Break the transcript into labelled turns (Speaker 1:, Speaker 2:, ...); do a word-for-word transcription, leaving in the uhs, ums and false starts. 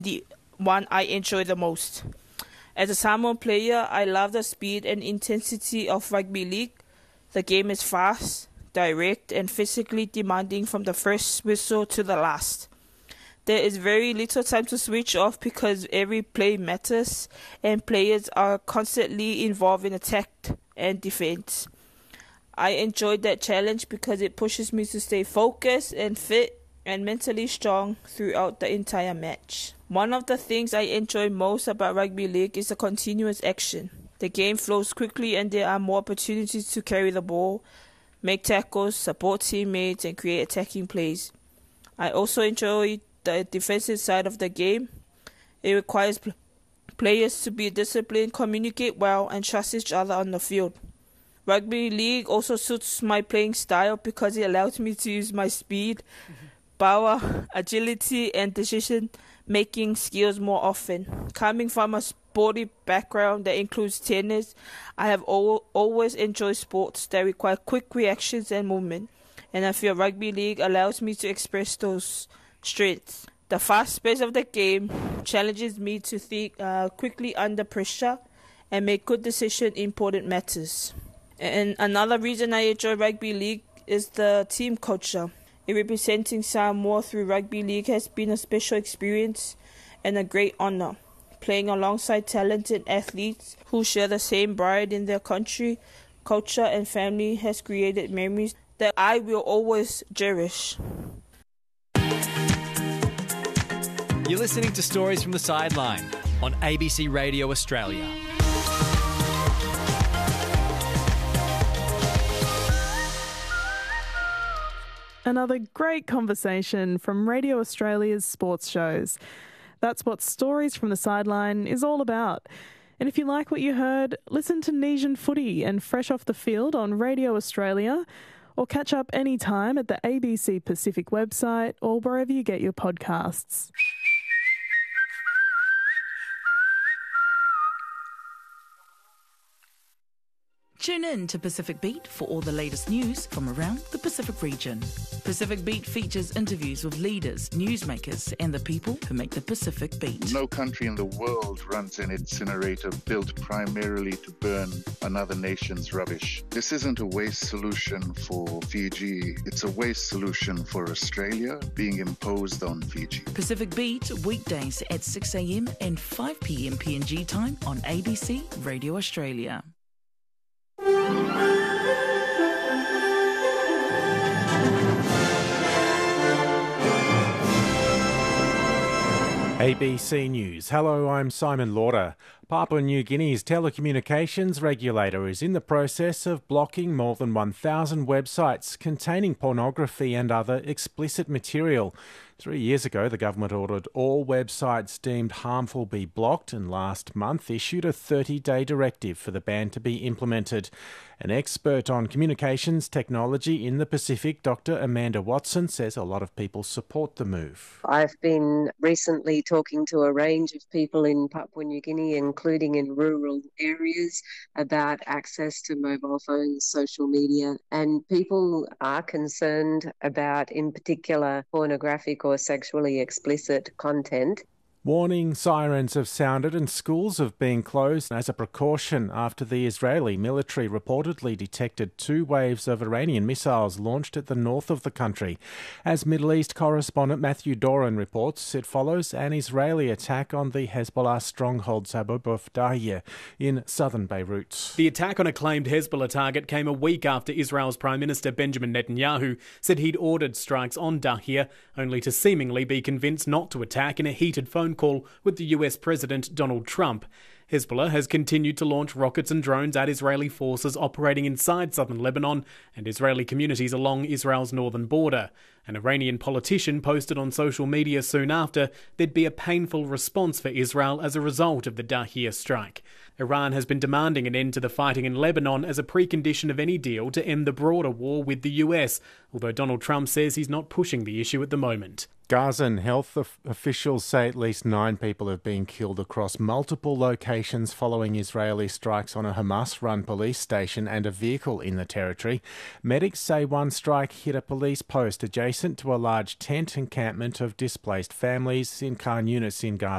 Speaker 1: the one I enjoy the most. As a Samoan player, I love the speed and intensity of rugby league. The game is fast, direct, and physically demanding from the first whistle to the last. There is very little time to switch off because every play matters and players are constantly involved in attack and defense. I enjoy that challenge because it pushes me to stay focused and fit and mentally strong throughout the entire match. One of the things I enjoy most about rugby league is the continuous action. The game flows quickly and there are more opportunities to carry the ball, make tackles, support teammates, and create attacking plays. I also enjoy the defensive side of the game. It requires pl- players to be disciplined, communicate well, and trust each other on the field. Rugby league also suits my playing style because it allows me to use my speed, mm-hmm. power, agility, and decision-making skills more often. Coming from a sporty background that includes tennis, I have al- always enjoyed sports that require quick reactions and movement, and I feel rugby league allows me to express those strengths. The fast pace of the game challenges me to think uh, quickly under pressure and make good decisions in important matters. And another reason I enjoy rugby league is the team culture. Representing Samoa through rugby league has been a special experience and a great honor. Playing alongside talented athletes who share the same pride in their country, culture, and family has created memories that I will always cherish.
Speaker 2: You're listening to Stories from the Sideline on A B C Radio Australia.
Speaker 3: Another great conversation from Radio Australia's sports shows. That's what Stories from the Sideline is all about. And if you like what you heard, listen to Nesian Footy and Fresh Off the Field on Radio Australia, or catch up anytime at the A B C Pacific website or wherever you get your podcasts.
Speaker 4: Tune in to Pacific Beat for all the latest news from around the Pacific region. Pacific Beat features interviews with leaders, newsmakers, and the people who make the Pacific beat.
Speaker 5: No country in the world runs an incinerator built primarily to burn another nation's rubbish. This isn't a waste solution for Fiji. It's a waste solution for Australia being imposed on Fiji.
Speaker 4: Pacific Beat, weekdays at six a.m. and five p.m. P N G time on A B C Radio Australia.
Speaker 6: A B C News. Hello, I'm Simon Lauder. Papua New Guinea's telecommunications regulator is in the process of blocking more than one thousand websites containing pornography and other explicit material. Three years ago, the government ordered all websites deemed harmful be blocked and last month issued a thirty-day directive for the ban to be implemented. An expert on communications technology in the Pacific, Doctor Amanda Watson, says a lot of people support the move.
Speaker 7: I've been recently talking to a range of people in Papua New Guinea, including in rural areas, about access to mobile phones, social media, and people are concerned about, in particular, pornographic or sexually explicit content.
Speaker 6: Warning sirens have sounded and schools have been closed as a precaution after the Israeli military reportedly detected two waves of Iranian missiles launched at the north of the country. As Middle East correspondent Matthew Doran reports, it follows an Israeli attack on the Hezbollah stronghold suburb of Dahiyeh in southern Beirut.
Speaker 8: The attack on a claimed Hezbollah target came a week after Israel's Prime Minister Benjamin Netanyahu said he'd ordered strikes on Dahiyeh, only to seemingly be convinced not to attack in a heated phone call with the U S President Donald Trump. Hezbollah has continued to launch rockets and drones at Israeli forces operating inside southern Lebanon and Israeli communities along Israel's northern border. An Iranian politician posted on social media soon after there'd be a painful response for Israel as a result of the Dahiyeh strike. Iran has been demanding an end to the fighting in Lebanon as a precondition of any deal to end the broader war with the U S, although Donald Trump says he's not pushing the issue at the moment.
Speaker 6: Gazan health officials say at least nine people have been killed across multiple locations following Israeli strikes on a Hamas-run police station and a vehicle in the territory. Medics say one strike hit a police post adjacent to a large tent encampment of displaced families in Khan Yunis in Gaza.